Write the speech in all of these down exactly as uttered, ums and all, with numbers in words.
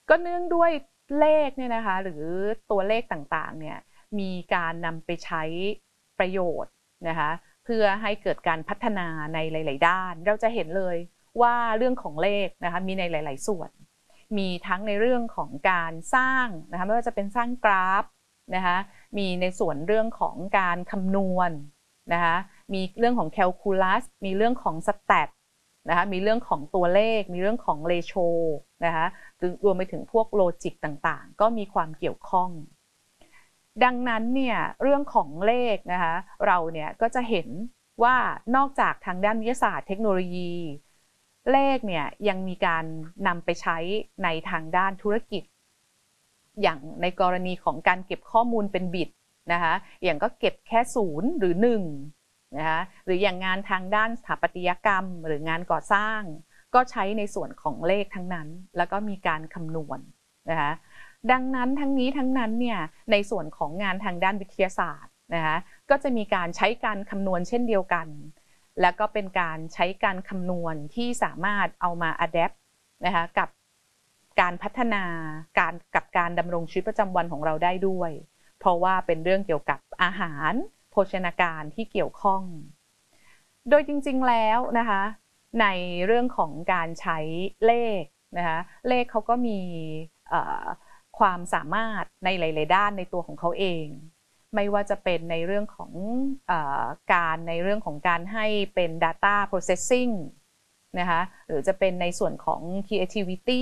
ก็เนื่องด้วยเลขเนี่ยนะคะหรือตัวเลขต่างๆเนี่ยมีการนำไปใช้ประโยชน์นะคะเพื่อให้เกิดการพัฒนาในหลายๆด้านเราจะเห็นเลยว่าเรื่องของเลขนะคะมีในหลายๆส่วนมีทั้งในเรื่องของการสร้างนะคะไม่ว่าจะเป็นสร้างกราฟนะคะมีในส่วนเรื่องของการคำนวณนะคะมีเรื่องของแคลคูลัสมีเรื่องของสแตทนะคะมีเรื่องของตัวเลขมีเรื่องของเรโชนะคะรวมไปถึงพวกโลจิกต่างๆก็มีความเกี่ยวข้องดังนั้นเนี่ยเรื่องของเลขนะคะเราเนี่ยก็จะเห็นว่านอกจากทางด้านวิทยาศาสตร์เทคโนโลยีเลขเนี่ยยังมีการนำไปใช้ในทางด้านธุรกิจอย่างในกรณีของการเก็บข้อมูลเป็นบิตนะคะอย่างก็เก็บแค่ศูนย์หรือหนึ่งนะคะหรืออย่างงานทางด้านสถาปัตยกรรมหรืองานก่อสร้างก็ใช้ในส่วนของเลขทั้งนั้นแล้วก็มีการคำนวณนะคะดังนั้นทั้งนี้ทั้งนั้นเนี่ยในส่วนของงานทางด้านวิทยาศาสตร์นะคะก็จะมีการใช้การคำนวณเช่นเดียวกันแล้วก็เป็นการใช้การคำนวณที่สามารถเอามา adapt นะคะกับการพัฒนาการกับการดำรงชีวิตประจำวันของเราได้ด้วยเพราะว่าเป็นเรื่องเกี่ยวกับอาหารโภชนาการที่เกี่ยวข้องโดยจริงๆแล้วนะคะในเรื่องของการใช้เลขนะคะเลขเขาก็มีความสามารถในหลายๆด้านในตัวของเขาเองไม่ว่าจะเป็นในเรื่องของเอ่อการในเรื่องของการให้เป็น data processing นะคะหรือจะเป็นในส่วนของ creativity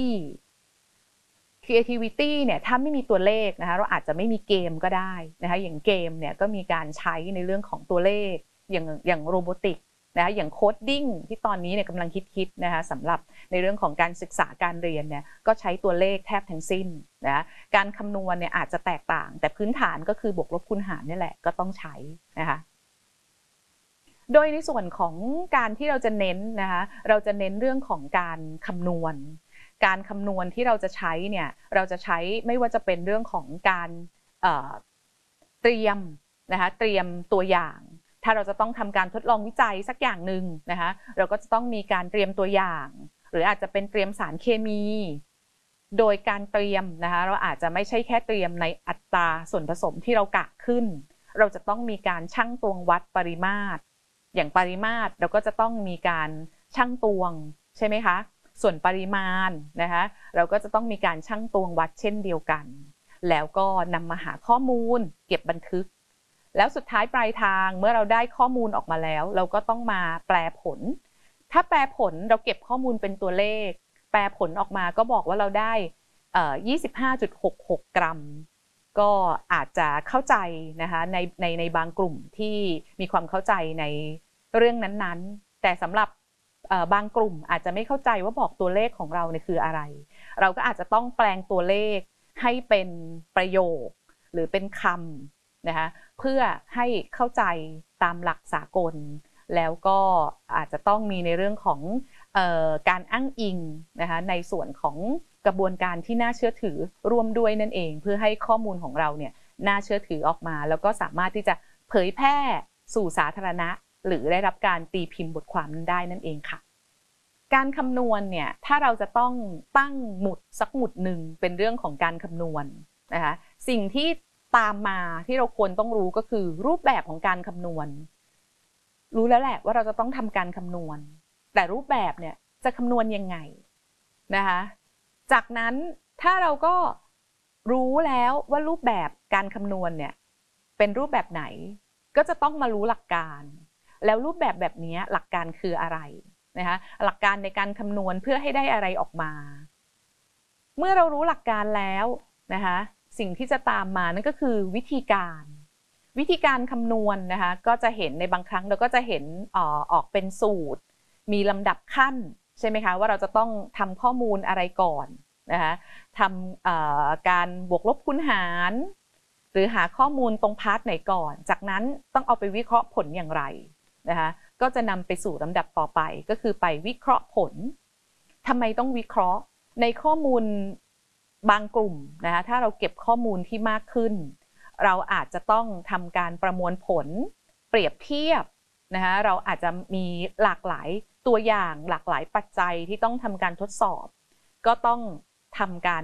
creativity เนี่ยถ้าไม่มีตัวเลขนะคะเราอาจจะไม่มีเกมก็ได้นะคะอย่างเกมเนี่ยก็มีการใช้ในเรื่องของตัวเลขอย่างอย่างโรบอติกนะคะอย่างโคดดิ้งที่ตอนนี้เนี่ยกำลังฮิตๆนะคะสำหรับในเรื่องของการศึกษาการเรียนเนี่ยก็ใช้ตัวเลขแทบทั้งสิ้นนะการคำนวณเนี่ยอาจจะแตกต่างแต่พื้นฐานก็คือบวกลบคูณหารนี่แหละก็ต้องใช้นะคะโดยในส่วนของการที่เราจะเน้นนะคะเราจะเน้นเรื่องของการคำนวณการคำนวณที่เราจะใช้เนี่ยเราจะใช้ไม่ว่าจะเป็นเรื่องของการเตรียมนะคะเตรียมตัวอย่างถ้าเราจะต้องทำการทดลองวิจัยสักอย่างหนึ่งนะคะเราก็จะต้องมีการเตรียมตัวอย่างหรืออาจจะเป็นเตรียมสารเคมีโดยการเตรียมนะคะเราอาจจะไม่ใช่แค่เตรียมในอัตราส่วนผสมที่เรากะขึ้นเราจะต้องมีการชั่งตวงวัดปริมาตรอย่างปริมาตรเราก็จะต้องมีการชั่งตวงใช่ไหมคะส่วนปริมาณนะคะเราก็จะต้องมีการชั่งตวงวัดเช่นเดียวกันแล้วก็นำมาหาข้อมูลเก็บบันทึกแล้วสุดท้ายปลายทางเมื่อเราได้ข้อมูลออกมาแล้วเราก็ต้องมาแปลผลถ้าแปลผลเราเก็บข้อมูลเป็นตัวเลขแปลผลออกมาก็บอกว่าเราได้ ยี่สิบห้าจุดหกหก กรัมก็อาจจะเข้าใจนะคะในในในบางกลุ่มที่มีความเข้าใจในเรื่องนั้นๆแต่สำหรับบางกลุ่มอาจจะไม่เข้าใจว่าบอกตัวเลขของเราเนี่ยคืออะไรเราก็อาจจะต้องแปลงตัวเลขให้เป็นประโยคหรือเป็นคำนะคะเพื่อให้เข้าใจตามหลักสากลแล้วก็อาจจะต้องมีในเรื่องของเอ่อการอ้างอิงนะคะในส่วนของกระบวนการที่น่าเชื่อถือร่วมด้วยนั่นเองเพื่อให้ข้อมูลของเราเนี่ยน่าเชื่อถือออกมาแล้วก็สามารถที่จะเผยแพร่สู่สาธารณะหรือได้รับการตีพิมพ์บทความนั้นได้นั่นเองค่ะการคำนวณเนี่ยถ้าเราจะต้องตั้งหมุดสักหมุดหนึ่งเป็นเรื่องของการคำนวณนะคะสิ่งที่ตามมาที่เราควรต้องรู้ก็คือรูปแบบของการคำนวณรู้แล้วแหละว่าเราจะต้องทำการคำนวณแต่รูปแบบเนี่ยจะคำนวณยังไงนะคะจากนั้นถ้าเราก็รู้แล้วว่ารูปแบบการคำนวณเนี่ยเป็นรูปแบบไหนก็จะต้องมารู้หลักการแล้วรูปแบบแบบนี้หลักการคืออะไรนะคะหลักการในการคำนวณเพื่อให้ได้อะไรออกมาเมื่อเรารู้หลักการแล้วนะคะสิ่งที่จะตามมานั่นก็คือวิธีการวิธีการคำนวณนะคะก็จะเห็นในบางครั้งเราก็จะเห็นออออกเป็นสูตรมีลำดับขั้นใช่ไหมคะว่าเราจะต้องทำข้อมูลอะไรก่อนนะคะทำการบวกลบคูณหารหรือหาข้อมูลตรงพาร์ทไหนก่อนจากนั้นต้องเอาไปวิเคราะห์ผลอย่างไรนะคะก็จะนำไปสู่ลำดับต่อไปก็คือไปวิเคราะห์ผลทำไมต้องวิเคราะห์ในข้อมูลบางกลุ่มนะคะถ้าเราเก็บข้อมูลที่มากขึ้นเราอาจจะต้องทำการประมวลผลเปรียบเทียบนะคะเราอาจจะมีหลากหลายตัวอย่างหลากหลายปัจจัยที่ต้องทำการทดสอบก็ต้องทำการ